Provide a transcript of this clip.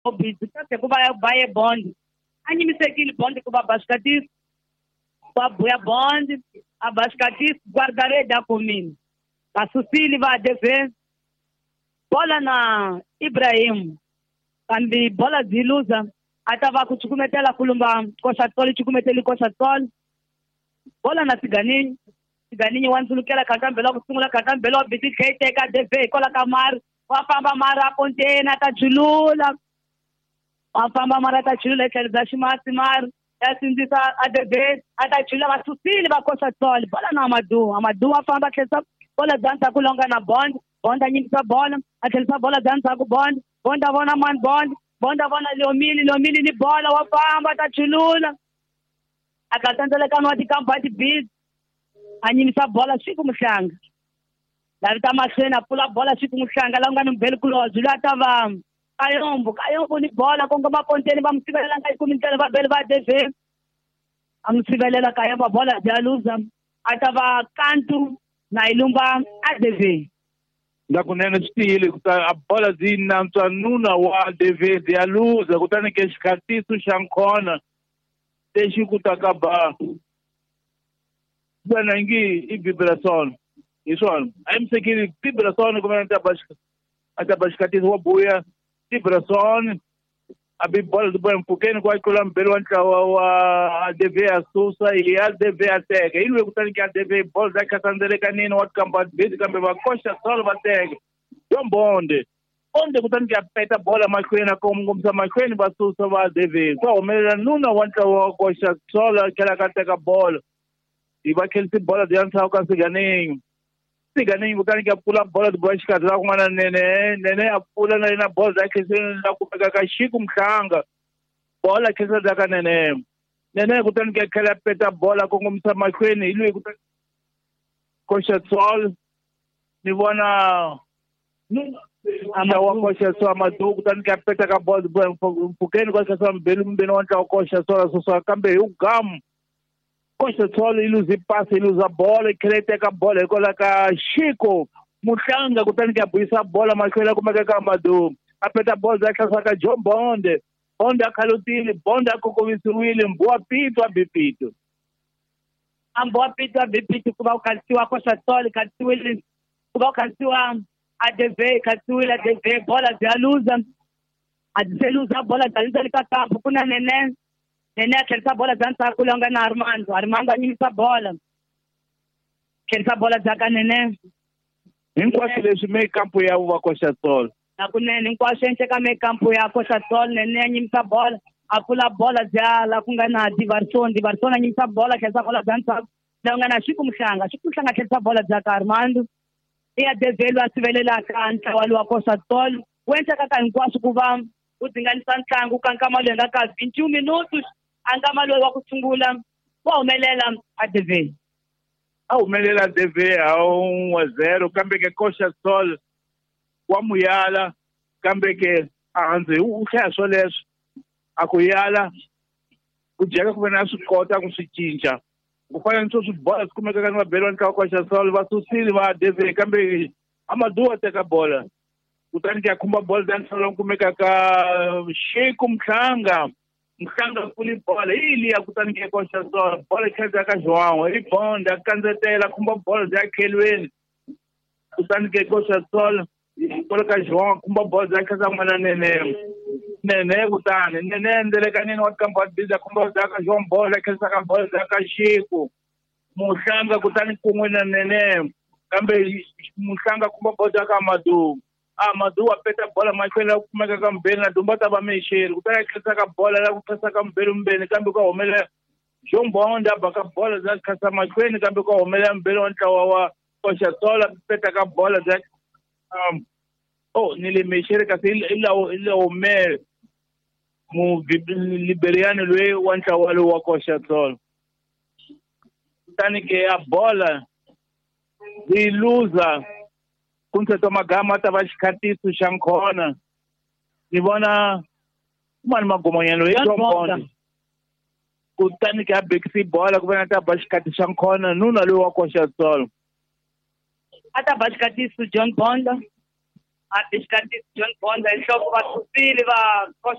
obidi kade kuba baye bond anyimisekile bond kuba bashikatisi babuya bond abashikatisi guardareda komini basusili va defense bola na Ibrahim kambi bola ziluza atava kuchukumetela kulumba kosa toli chukumeteli kosa toli bola na Siganinyi wansulukela katambela kusungula katambela biti kaiteka deve kola kamar wafamba mara kontena tajulula wafamba mara tajulula kelza shimasi mar yasinzisa adeve atajulula basusili bakosa toli bola na Amadu wafamba kesa bola dansa kulonga na bond anyimisa bola atelisa bola dansa ku bond avona man bond avona Leomili ni bola wafamba tajulula akatanzela kanwa tikampati biz anyimisa bola siku mhlanga lavita masena pula bola siku mhlanga la ungani mbeli kulozi latava kayombo ni bola konga maponteni bamsivelela ngayikumitela babeli ba deve amsivelela kayombo bola jaluza atava kantu na ilumba adeve ndakunene stile kuta a bola zinantswa nuna wa deve jaluza kutani ke xikatiso xa nkhona lexi kutakaba bana ngi vibração isso aí me que vibração como até basicamente o boia vibração a bola do bem porque não vai colar pelo a deve a susa e a deve até que ele vai que a deve bola da catandele canino o campo de campo vai coxa só vai ter tão bonde onde kutani que apeta bola maquena como se maquena vai susa vai deve só o melhor não aguenta o coxa só aquela catega bola e vai aquele bola de antes ao Siganinho botando que a pula bola do baixo casal com a nenê a pula na bola daquele lá com a Chico Mchanga bola que se dá com a nenê botando que aquela peta bola com como se maquene e ele coxa sol ni wana ama coxa sol Amadu botando que a peta com a bola do porque não gosta só belo onde o coxa sol só cambe o gam coxa solo iluzi passa iluza bola e querer ter a bola e coloca Chico Mchanga kutani que abuisa a bola mas ele como é que Amadu apeta a bola da casa John Bonde a Calutini Bonde a Cocovici William boa pito a bipito boa pito a bipito kuba ukalisiu a coxa solo kalisiu William kuba ukalisiu a deve kalisiu a deve bola de aluza a deseluza a bola da luza likakampo kuna nenê akhelisa bola zansa kulonga na Armando anyimisa bola khelisa bola zaka nene hinkwaswo leswi mehe campo ya va koxa tolo nakunene hinkwaswo enhle ka mehe campo ya koxa tolo nene anyimisa bola a pfula bola bya la ku nga na Diverson anyimisa bola khelisa bola zansa la nga na Chiku Mhlanga khelisa bola zaka Armando iya develo a sivelelaka ntlawa wa koxa tolo wenhle ka hinkwaswo ku va u dzinganisa ntlangu ka nkama loyi nga ka 21 minutos angama loyi wa ku sungula wa humelela a deve a humelela deve a 1-0 kambe ke koxa sol wa muyala kambe ke hanze u hlaya swo leswo a ku yala ku jeka ku vena swi kota ku swi cinca ku fana ni swi bola swi kumeka ka mabelwani ka koxa sol va susili va deve kambe Amadu a teka bola kutani ke a khumba bola dan solo kumeka ka Chico Mhlanga kuli bola ili ya kutani ke koxa sol bola khelza ka João i bonda kanzetela khumba bola ya khelweni kutani ke koxa sol bola ka João khumba bola ya khelza mana nene kutani nene ndele kanini wa kampa biza khumba ka João bola khelza ka bola ka Chico Mhlanga kutani kun'we na nene kambe Mhlanga khumba bola ka Amadu apeta bola makwela kumeka ka mbeni na dumbata ba mesheri kutaka khetsa ka bola la ku khasa ka mbeni kambe ka humela John Bonda baka bola za khasa makwela kambe ka humela mbeni wa ntlawa wa koxa tola peta ka bola za nile mesheri kasi ila humela mu liberiano lwe wa ntlawa wa koxa tola tani ke a bola iluza kunse magama tava xikatiso xa nkhona ni vona mani magomonyano ya Bonde kutani ke a bekisi bola ku vena ta ba xikati xa nkhona nuna loyi wa koxa tsolo a ta ba xikatiso John Bonde a Biscatis John Bonda enhloko vasusile va